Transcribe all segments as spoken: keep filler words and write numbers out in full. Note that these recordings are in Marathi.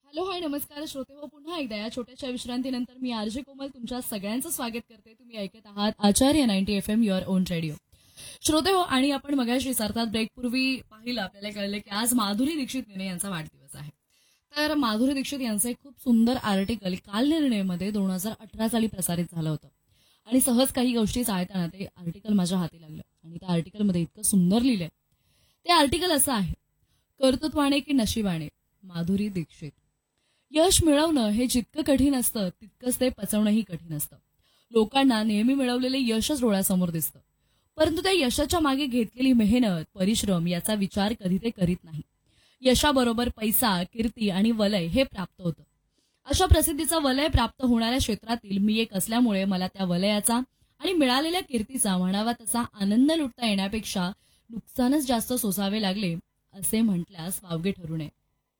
हॅलो हाय नमस्कार श्रोते हो पुन्हा एकदा या छोट्याशा विश्रांतीनंतर मी आरजे कोमल तुमच्या सगळ्यांचं स्वागत करते. तुम्ही ऐकत आहात आचार्य ninety F am your on radio. श्रोते हो, आणि आपण मगाशी अर्थात ब्रेकपूर्वी पाहिलं, आपल्याला कळलं की आज माधुरी दीक्षित मेने यांचा वाढदिवस आहे. तर माधुरी दीक्षित यांचं एक खूप सुंदर आर्टिकल काल निर्णयमध्ये दोन हजार अठरा साली प्रसारित झालं होतं. आणि सहज काही गोष्टी चाळताना ते आर्टिकल माझ्या हाती लागलं आणि त्या आर्टिकलमध्ये इतकं सुंदर लिहिलंय. ते आर्टिकल असं आहे: कर्तृत्वाने की नशिबाने, माधुरी दीक्षित. यश मिळवणं हे जितकं कठीण असतं तितकंच ते पचवणंही कठीण असतं. लोकांना नेहमी मिळवलेले यशच डोळ्यासमोर दिसतं, परंतु त्या यशाच्या मागे घेतलेली मेहनत, परिश्रम याचा विचार कधी ते करीत नाही. यशाबरोबर पैसा, कीर्ती आणि वलय हे प्राप्त होतं. अशा प्रसिद्धीचा वलय प्राप्त होणाऱ्या क्षेत्रातील मी एक असल्यामुळे मला त्या वलयाचा आणि मिळालेल्या कीर्तीचा म्हणावा तसा आनंद लुटता येण्यापेक्षा नुकसानच जास्त सोसावे लागले असे म्हटल्यास वावगे ठरू नये.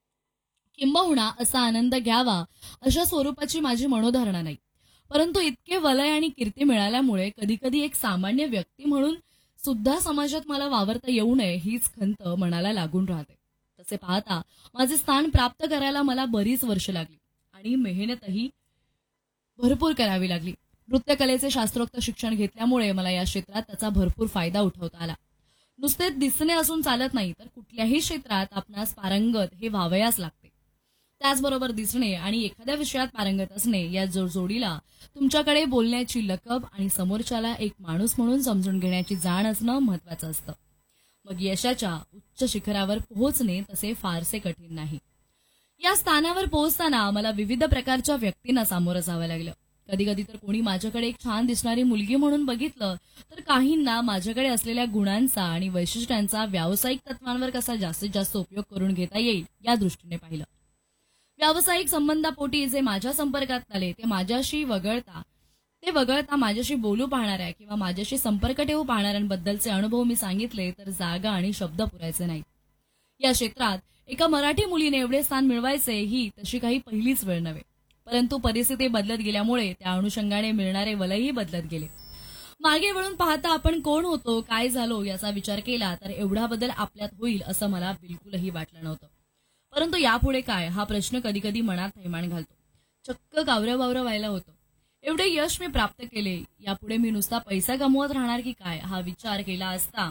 किंबहुना असा आनंद घ्यावा अशा स्वरूपाची माझी मनोधारणा नाही, परंतु इतके वलय आणि कीर्ती मिळाल्यामुळे कधीकधी एक सामान्य व्यक्ती म्हणून सुद्धा समाजात मला वावरता येऊ नये हीच खंत मनाला लागून राहते. तसे पाहता माझे स्थान प्राप्त करायला मला बरीच वर्ष लागली आणि मेहनतही भरपूर करावी लागली. नृत्यकलेचे शास्त्रोक्त शिक्षण घेतल्यामुळे मला या क्षेत्रात त्याचा भरपूर फायदा उठवता आला. नुसते दिसणे असून चालत नाही, तर कुठल्याही क्षेत्रात आपणास पारंगत हे व्हावयास लागते. त्याचबरोबर दिसणे आणि एखाद्या विषयात पारंगत असणे या जो जोडीला तुमच्याकडे बोलण्याची लकब आणि समोरच्याला एक माणूस म्हणून समजून घेण्याची जाण असणं महत्वाचं असतं. मग यशाच्या उच्च शिखरावर पोहोचणे तसे फारसे कठीण नाही. या स्थानावर पोहोचताना मला विविध प्रकारच्या व्यक्तींना सामोरं जावं लागलं. कधी कधी तर कोणी माझ्याकडे एक छान दिसणारी मुलगी म्हणून बघितलं, तर काहींना माझ्याकडे असलेल्या गुणांचा आणि वैशिष्ट्यांचा व्यावसायिक तत्वांवर कसा जास्तीत जास्त उपयोग करून घेता येईल या दृष्टीने पाहिलं. व्यावसायिक संबंधापोटी जे माझ्या संपर्कात आले ते माझ्याशी वगळता ते वगळता माझ्याशी बोलू पाहणाऱ्या किंवा माझ्याशी संपर्क ठेवू पाहणाऱ्यांबद्दलचे अनुभव मी सांगितले तर जागा आणि शब्द पुरायचे नाही. या क्षेत्रात एका मराठी मुलीने एवढे स्थान मिळवायचे ही तशी काही पहिलीच वेळ नव्हे, परंतु परिस्थिती बदलत गेल्यामुळे त्या अनुषंगाने मिळणारे वलयही बदलत गेले. मागे वळून पाहता आपण कोण होतो, काय झालो याचा विचार केला तर एवढा बदल आपल्यात होईल असं मला बिलकुलही वाटलं नव्हतं. परंतु यापुढे काय हा प्रश्न कधी कधी मनात थैमान घालतो. चक्क गावरं बावरं व्हायला होतं. एवढे यश मी प्राप्त केले, यापुढे मी नुसता पैसा कमवत राहणार की काय हा विचार केला असता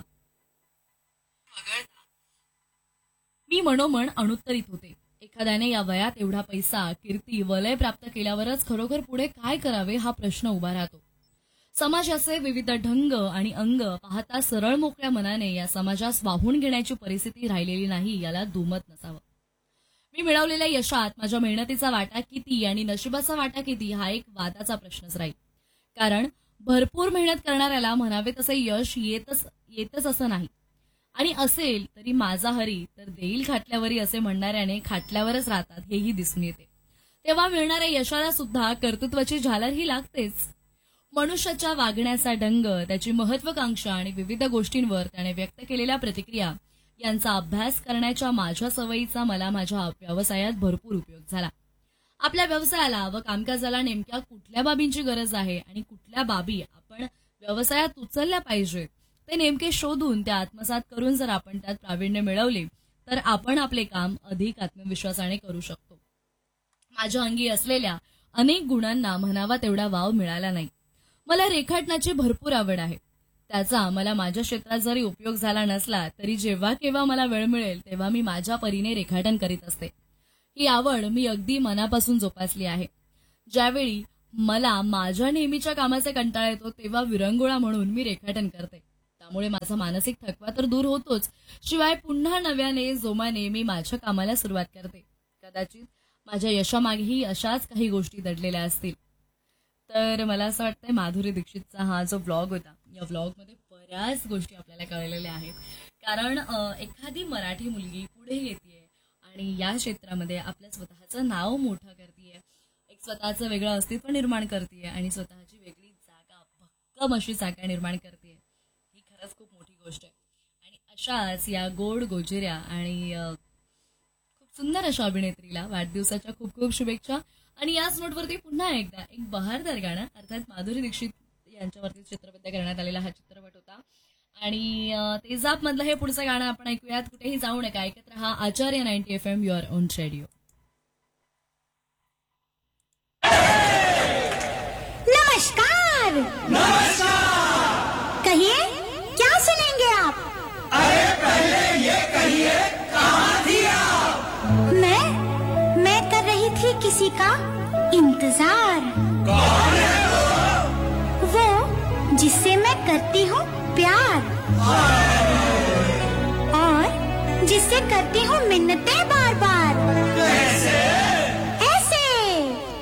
मी मनोमन अनुत्तरित होते. एखाद्याने या वयात एवढा पैसा, कीर्ती, वलय प्राप्त केल्यावरच खरोखर पुढे काय करावे हा प्रश्न उभा राहतो. समाजाचे विविध ढंग आणि अंग पाहता सरळ मोकळ्या मनाने या समाजास वाहून घेण्याची परिस्थिती राहिलेली नाही याला दुमत नसावं. मी मिळवलेल्या यशात माझ्या मेहनतीचा वाटा किती आणि नशिबाचा वाटा किती हा एक वादाचा प्रश्नच राहील. कारण भरपूर मेहनत करणाऱ्याला म्हणावे तसे यश येतच येतच असं नाही, आणि असेल तरी माझा हरी तर देईल खाटल्यावरी असे म्हणणाऱ्याने खाटल्यावरच राहतात हेही दिसून येते. तेव्हा मिळणाऱ्या यशाला सुद्धा कर्तृत्वाची झालर ही लागतेच. मनुष्याच्या वागण्याचा ढंग, त्याची महत्वाकांक्षा आणि विविध गोष्टींवर त्याने व्यक्त केलेल्या प्रतिक्रिया यांचा अभ्यास करण्याच्या माझ्या सवयीचा मला माझ्या व्यवसायात भरपूर उपयोग झाला. आपल्या व्यवसायाला व कामकाजाला नेमक्या कुठल्या बाबींची गरज आहे आणि कुठल्या बाबी आपण व्यवसायात उचलल्या पाहिजेत ते नेमके शोधून त्या आत्मसात करून जर आपण त्यात प्रावीण्य मिळवले तर आपण आपले काम अधिक आत्मविश्वासाने करू शकतो. माझ्या अंगी असलेल्या अनेक गुणांना म्हणावा तेवढा वाव मिळाला नाही. मला रेखाटण्याची भरपूर आवड आहे. त्याचा मला माझ्या क्षेत्रात जरी उपयोग झाला नसला तरी जेव्हा केव्हा मला वेळ मिळेल तेव्हा मी माझ्या परीने रेखाटन करीत असते. ही आवड मी अगदी मनापासून जोपासली आहे. ज्यावेळी मला माझ्या नेहमीच्या कामाचा कंटाळा येतो तेव्हा विरंगुळा म्हणून मी रेखाटन करते. त्यामुळे माझा मानसिक थकवा तर दूर होतोच, शिवाय पुन्हा नव्याने जोमाने मी माझ्या कामाला सुरुवात करते. कदाचित माझ्या यशामागेही अशाच काही गोष्टी दडलेल्या असतील. तर मला असं वाटतंय माधुरी दीक्षितचा हा जो व्लॉग होता या व्लॉगमध्ये बऱ्याच गोष्टी आपल्याला कळलेल्या आहेत. कारण एखादी मराठी मुलगी पुढे येते आणि या क्षेत्रामध्ये आपल्या स्वतःचं नाव मोठं करते, एक स्वतःचं वेगळं अस्तित्व निर्माण करते आणि स्वतःची वेगळी जागा, भक्कम अशी जागा निर्माण करते, ही खरंच खूप मोठी गोष्ट आहे. आणि अशाच या गोड गोजिऱ्या आणि खूप सुंदर अशा अभिनेत्रीला वाढदिवसाच्या खूप खूप शुभेच्छा. आणि याच नोटवरती पुन्हा एकदा एक बहारदार गाणं, अर्थात माधुरी दीक्षित यांच्यावरती चित्रपट करण्यात आलेला हा चित्रपट होता आणि तेजाब मधलं हे पुढचं गाणं आपण ऐकूयात. कुठेही जाऊ नका, ऐकत रहा आचार्य ninety F am your on radio. नमस्कार। कहिए, क्या सुनेंगे आप? अरे पहले ये कहिए, कहाँ थी आप? मैं मैं कर रही थी किसी का इंतजार। कौन है वो? वो जिससे मैं करती हूँ प्यार और जिससे करती हूँ मिन्नतें